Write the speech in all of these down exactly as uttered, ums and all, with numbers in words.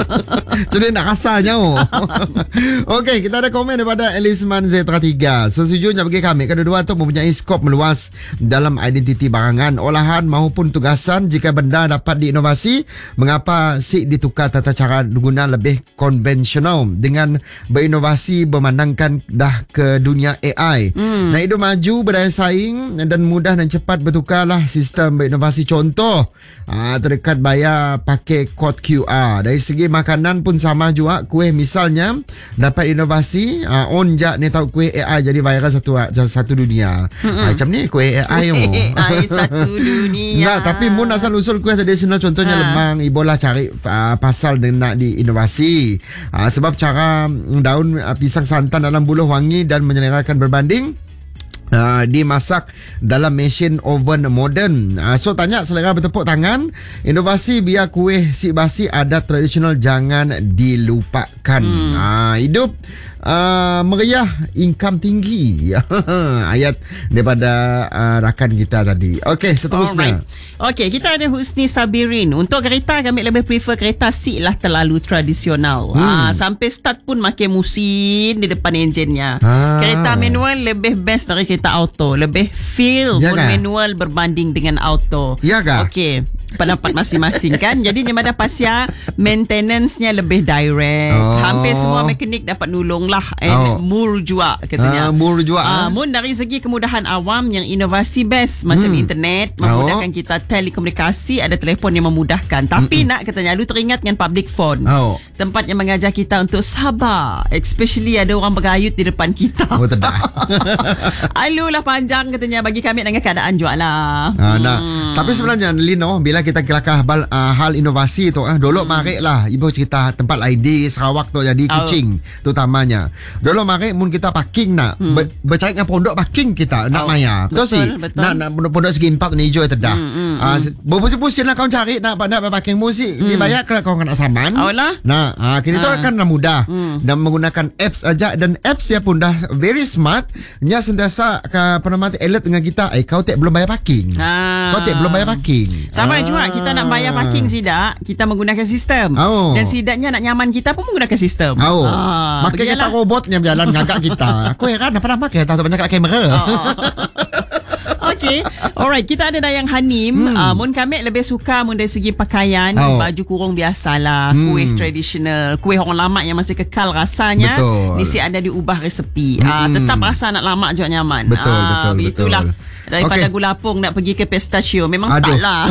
Jadi nak rasanya oh. Okey, kita ada komen daripada Elisman Zetra tiga. Sesujurnya bagi kami, kedua-dua itu mempunyai skop meluas dalam identiti barangan, olahan maupun tugasan. Jika benda dapat diinovasi, mengapa si ditukar tata cara guna lebih konvensional dengan berinovasi memandangkan dah ke dunia A I. Hmm. Nak hidup maju, berdaya saing dan mudah dan cepat bertukarlah sistem berinovasi. Contoh, aa, terdekat bayar pakai kod Q R. Dari segi makanan pun sama juga. Kuih misalnya dapat inovasi, aa, on jak ni tahu kuih A I jadi viral satu satu dunia. Hmm. Macam ni kuih A I mo. A I satu dunia. Nah, tapi mun asal usul kuih tradisional contohnya ha. lemang, ibolah cari uh, pasal dan nak diinovasi. Uh, sebab cara daun uh, pisang santan dalam buluh wangi dan menyelerakan berbanding Uh, dimasak dalam mesin oven moden. Uh, so tanya selera bertepuk tangan. Inovasi biar kuih si basi adat tradisional jangan dilupakan. Hmm. Uh, hidup uh, meriah, income tinggi. Ayat daripada uh, rakan kita tadi. Okey, seterusnya. Okey, kita ada Husni Sabirin. Untuk kereta kami lebih prefer kereta seat lah, terlalu tradisional. Hmm. Uh, sampai start pun makin mesin di depan enjinnya. Ah. Kereta manual lebih best dari kereta auto, lebih feel ya pun kan? Manual berbanding dengan auto. Ya kan? Okey, pendapat masing-masing kan. Jadi Nyamada Pasya maintenance-nya lebih direct. Oh. Hampir semua mekanik dapat nolong lah. And oh. mur juga katanya. Ah, mur juga. Ah, mun dari segi kemudahan awam, yang inovasi best macam hmm. internet memudahkan oh. kita telekomunikasi, ada telefon yang memudahkan. Tapi Mm-mm. nak katanya lu teringat dengan public phone. Oh. Tempat yang mengajar kita untuk sabar, especially ada orang bergayut di depan kita. Oh, tidak. Alulah panjang katanya, bagi kami dengan keadaan jual lah. Ah, nah. hmm. Tapi sebenarnya Lino, bila kita kelakar hal, uh, hal inovasi tu, ah, dulu hmm. marik lah ibu cerita tempat lain di Sarawak tu jadi Kuching oh. terutamanya. Dulu marik mun kita parking nak hmm. ber, bercari dengan pondok parking kita nak oh. maya. Betul sih. Nak nak pondok segi empat ni hijau tedah. Hmm, hmm, ah, berpusing-pusing lah kau cari nak nak parking musik hmm. dibayar kalau kau nak saman. Oh lah. Nah, ah, kini tu ah. kan mudah hmm. dan menggunakan apps aja, dan apps ya pun dah very smart. Nya sentiasa apa nama alert dengan kita, eh kau tak belum bayar parking. Ah. Kau tak belum bayar parking. Sama ah. juga kita nak bayar parking sidak, kita menggunakan sistem. Oh. Dan sidaknya nak nyaman kita pun menggunakan sistem. Oh. Ah, maka kita robotnya berjalan ngagak kita. Aku heran apa nama kita tu banyak kat kamera. Oh, oh. Okey. Alright, kita ada Dayang Hanim. Hmm. Uh, mun kami lebih suka mun dari segi pakaian, oh. baju kurung biasalah, hmm. kuih tradisional, kuih orang lama yang masih kekal rasanya. Betul. Nisi ada diubah resepi. Hmm. Uh, tetap rasa nak lama juga nyaman. Betul, uh, betul, begitulah. betul. Daripada okay. Gulapung nak pergi ke pistachio, memang Aduh. taklah.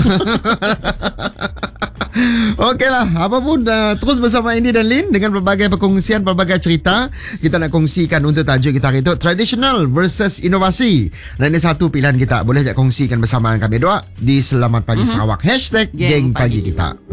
Okeylah, apapun uh, terus bersama Indi dan Lin dengan berbagai perkongsian, berbagai cerita. Kita nak kongsikan untuk tajuk kita hari itu traditional versus inovasi. Dan ini satu pilihan kita. Boleh je kongsikan bersama kami doa di Selamat Pagi uh-huh. Sarawak. Hashtag Geng Pagi, Pagi Kita.